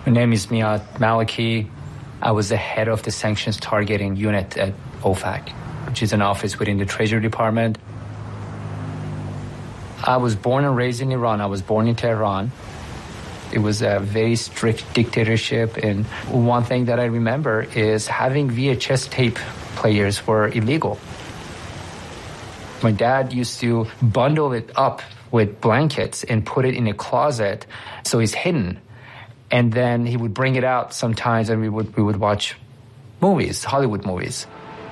My name is Miyad Maliki. I was the head of the sanctions targeting unit at OFAC, which is an office within the Treasury Department. I was born and raised in Iran. I was born in Tehran. It was a very strict dictatorship, and one thing that I remember is having VHS tape players were illegal. My dad used to bundle it up with blankets and put it in a closet so it's hidden. And then he would bring it out sometimes and we would watch movies, Hollywood movies.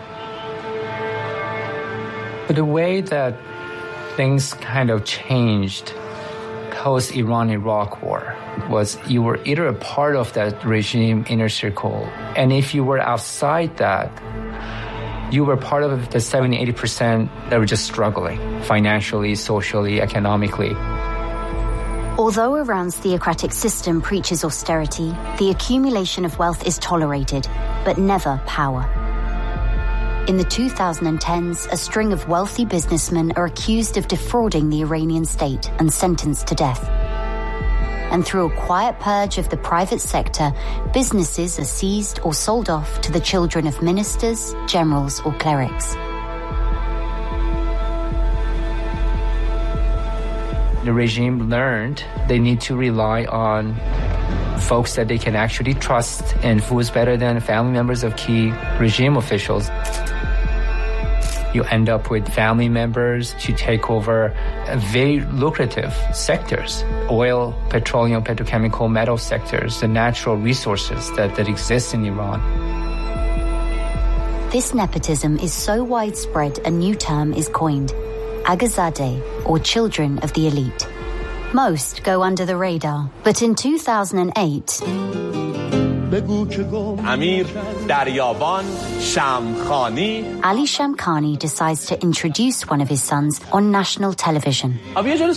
But the way that things kind of changed post-Iran-Iraq war was you were either a part of that regime inner circle, and if you were outside that, you were part of the 70-80% that were just struggling financially, socially, economically. Although Iran's theocratic system preaches austerity, the accumulation of wealth is tolerated, but never power. In the 2010s, a string of wealthy businessmen are accused of defrauding the Iranian state and sentenced to death. And through a quiet purge of the private sector, businesses are seized or sold off to the children of ministers, generals, or clerics. The regime learned they need to rely on folks that they can actually trust, and who is better than family members of key regime officials. You end up with family members to take over very lucrative sectors, oil, petroleum, petrochemical, metal sectors, the natural resources that exist in Iran. This nepotism is so widespread a new term is coined, Agazadeh, or children of the elite. Most go under the radar, but in 2008... Amir Daryaban Shamkhani. Ali Shamkhani decides to introduce one of his sons on national television. Hossein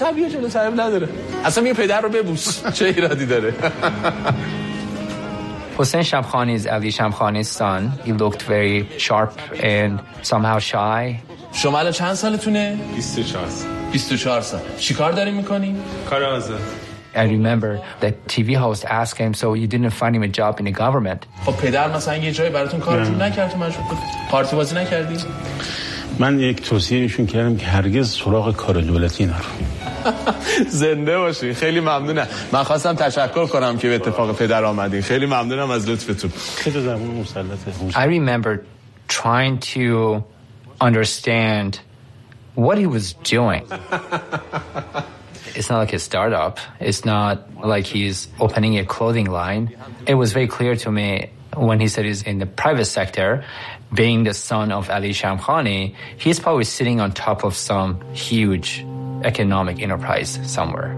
Shamkhani is Ali Shamkhani's son. He looked very sharp and somehow shy. شما الان چند سالتونه؟ 24 سال. چیکار داری میکنی؟ کار آزاد. I remember the TV host asked him, so you didn't find him a job in the government? خب پدر مثلا یه جایی براتون کار جور نکرد که مشغول کنی؟ پارتی بازی نکردی؟ من یک توصیه ایشون کردم که هرگز سراغ کار دولتی نرو. زنده باشی. خیلی ممنونم. من خواستم تشکر کنم که به اتفاق پدر آمدین. خیلی ممنونم از لطفتون. خیلی زبون مسلطه. I remember trying to understand what he was doing. It's not like a startup. It's not like he's opening a clothing line. It was very clear to me when he said he's in the private sector, being the son of Ali Shamkhani, he's probably sitting on top of some huge economic enterprise somewhere.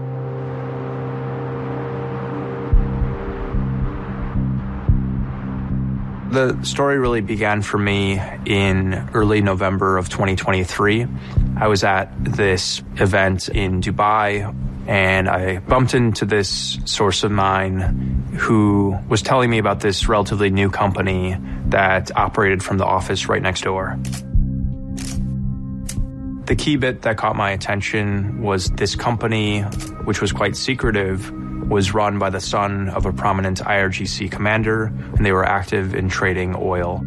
The story really began for me in early November of 2023. I was at this event in Dubai, and I bumped into this source of mine who was telling me about this relatively new company that operated from the office right next door. The key bit that caught my attention was this company, which was quite secretive, was run by the son of a prominent IRGC commander, and they were active in trading oil.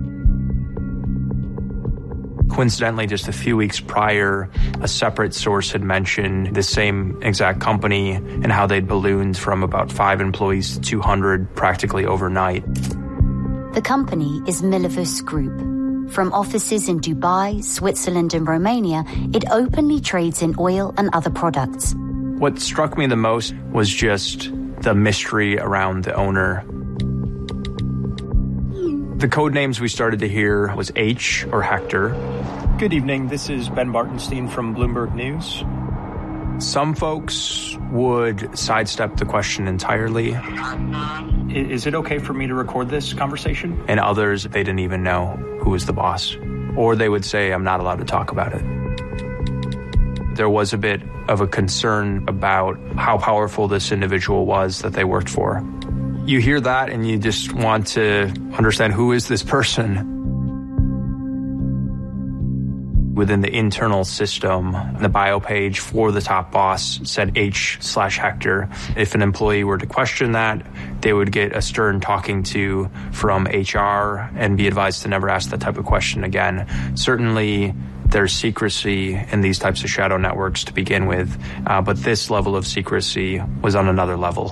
Coincidentally, just a few weeks prior, a separate source had mentioned the same exact company and how they'd ballooned from about 5 employees to 200 practically overnight. The company is Milivus Group. From offices in Dubai, Switzerland, and Romania, it openly trades in oil and other products. What struck me the most was just the mystery around the owner. The code names we started to hear was H or Hector. Good evening, this is Ben Bartenstein from Bloomberg News. Some folks would sidestep the question entirely. Is it okay for me to record this conversation? And others, they didn't even know who was the boss. Or they would say, I'm not allowed to talk about it. There was a bit of a concern about how powerful this individual was that they worked for. You hear that and you just want to understand, who is this person? within the internal system, the bio page for the top boss said H/Hector. If an employee were to question that, they would get a stern talking to from HR and be advised to never ask that type of question again. Certainly, there's secrecy in these types of shadow networks to begin with, but this level of secrecy was on another level.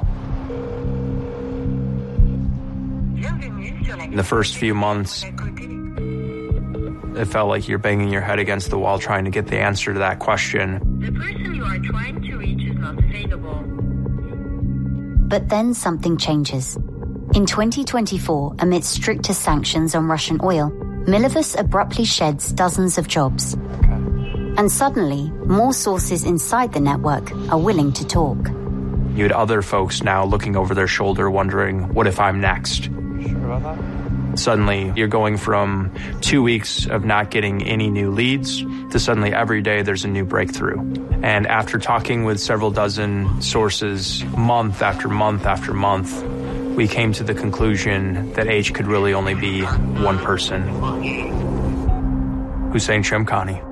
In the first few months, it felt like you're banging your head against the wall trying to get the answer to that question. The person you are trying to reach is not available. But then something changes. In 2024, amidst stricter sanctions on Russian oil, Milivus abruptly sheds dozens of jobs. And suddenly, more sources inside the network are willing to talk. You had other folks now looking over their shoulder wondering, what if I'm next? Sure about that? Suddenly, you're going from 2 weeks of not getting any new leads to suddenly every day there's a new breakthrough. And after talking with several dozen sources month after month after month, we came to the conclusion that H could really only be one person. Hussein Shamkhani.